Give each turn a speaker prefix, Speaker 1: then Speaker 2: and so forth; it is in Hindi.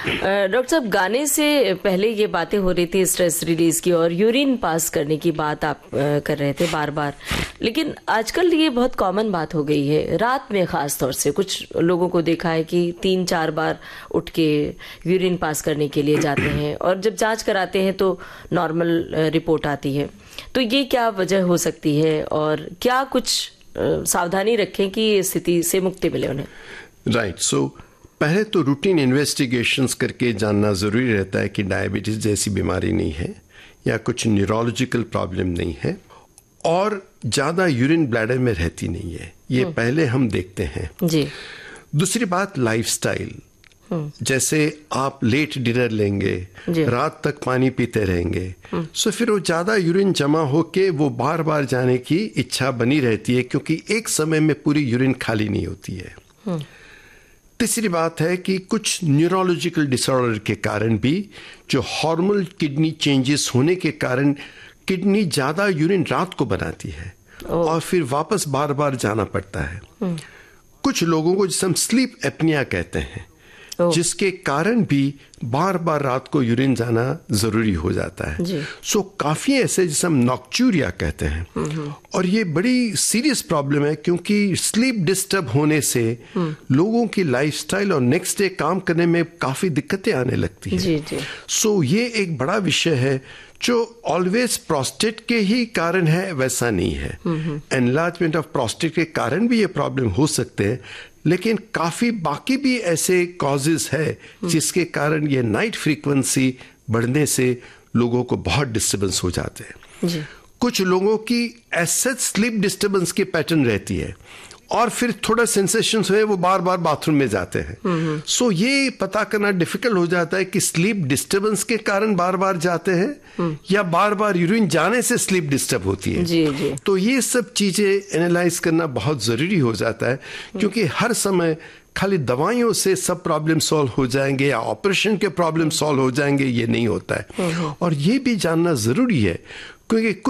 Speaker 1: डॉक्टर साहब, गाने से पहले ये बातें हो रही थी स्ट्रेस रिलीज की, और यूरिन पास करने की बात आप कर रहे थे बार बार, लेकिन आजकल ये बहुत कॉमन बात हो गई है। रात में खास तौर से कुछ लोगों को देखा है कि 3-4 बार उठ के यूरिन पास करने के लिए जाते हैं, और जब जांच कराते हैं तो नॉर्मल रिपोर्ट आती है। तो ये क्या वजह हो सकती है, और क्या कुछ सावधानी रखें कि इस स्थिति से मुक्ति मिले उन्हें?
Speaker 2: राइट, सो पहले तो रूटीन इन्वेस्टिगेशंस करके जानना ज़रूरी रहता है कि डायबिटीज़ जैसी बीमारी नहीं है या कुछ न्यूरोलॉजिकल प्रॉब्लम नहीं है, और ज़्यादा यूरिन ब्लैडर में रहती नहीं है। ये पहले हम देखते हैं
Speaker 1: जी।
Speaker 2: दूसरी बात, लाइफस्टाइल। जैसे आप लेट डिनर लेंगे, रात तक पानी पीते रहेंगे, सो फिर वो ज़्यादा यूरिन जमा होके वो बार बार जाने की इच्छा बनी रहती है, क्योंकि एक समय में पूरी यूरिन खाली नहीं होती है। तीसरी बात है कि कुछ न्यूरोलॉजिकल डिसऑर्डर के कारण भी, जो हार्मोनल किडनी चेंजेस होने के कारण किडनी ज़्यादा यूरिन रात को बनाती है और फिर वापस बार बार जाना पड़ता है। कुछ लोगों को जिसे हम स्लीप एपनिया कहते हैं, जिसके कारण भी बार बार रात को यूरिन जाना जरूरी हो जाता है। सो काफी ऐसे जिसे हम नॉक्चूरिया कहते हैं, और ये बड़ी सीरियस प्रॉब्लम है, क्योंकि स्लीप डिस्टर्ब होने से लोगों की लाइफस्टाइल और नेक्स्ट डे काम करने में काफी दिक्कतें आने लगती है। सो ये एक बड़ा विषय है जो ऑलवेज प्रोस्टेट के ही कारण है वैसा नहीं है। एनलार्जमेंट ऑफ प्रोस्टेट के कारण भी ये प्रॉब्लम हो सकते हैं, लेकिन काफी बाकी भी ऐसे कॉजेस है जिसके कारण ये नाइट फ्रीक्वेंसी बढ़ने से लोगों को बहुत डिस्टर्बेंस हो जाते हैं। कुछ लोगों की ऐसे स्लीप डिस्टर्बेंस की पैटर्न रहती है, और फिर थोड़ा सेंसेशंस हुए वो बार बार बाथरूम में जाते हैं। सो ये पता करना डिफिकल्ट हो जाता है कि स्लीप डिस्टर्बेंस के कारण बार बार जाते हैं या बार बार यूरिन जाने से स्लीप डिस्टर्ब होती है।
Speaker 1: जी।
Speaker 2: तो ये सब चीजें एनालाइज करना बहुत जरूरी हो जाता है, क्योंकि हर समय खाली दवाइयों से सब प्रॉब्लम सॉल्व हो जाएंगे या ऑपरेशन के प्रॉब्लम सॉल्व हो जाएंगे, ये नहीं होता है। और ये भी जानना जरूरी है, क्योंकि